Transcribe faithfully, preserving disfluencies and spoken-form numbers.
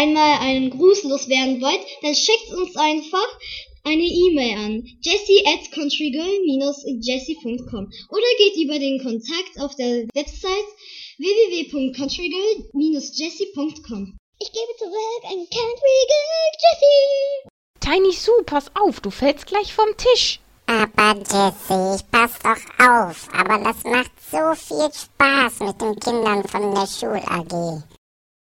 einmal einen Gruß loswerden wollt, dann schickt uns einfach eine E-Mail an jessie at countrygirl dash jessie punkt com oder geht über den Kontakt auf der Website w w w punkt countrygirl dash jessie punkt com. Ich gebe zurück an Countrygirl Jessie. Tiny Sue, pass auf, du fällst gleich vom Tisch. Aber Jessie, ich pass doch auf, aber das macht so viel Spaß mit den Kindern von der Schul-A G.